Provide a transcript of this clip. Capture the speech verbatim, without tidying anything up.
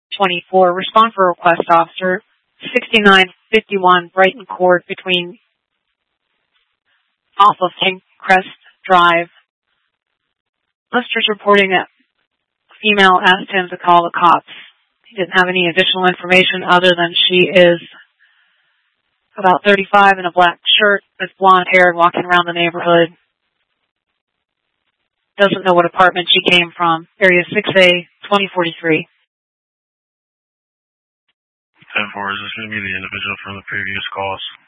twenty-four. Respond for request, officer. sixty-nine fifty-one Brighton Court between off of Crest Drive. Lister's reporting that a female asked him to call the cops. He didn't have any additional information other than she is about thirty-five in a black shirt with blonde hair walking around the neighborhood. Doesn't know what apartment she came from. Area six A, twenty forty-three. ten four, is this going to be the individual from the previous calls?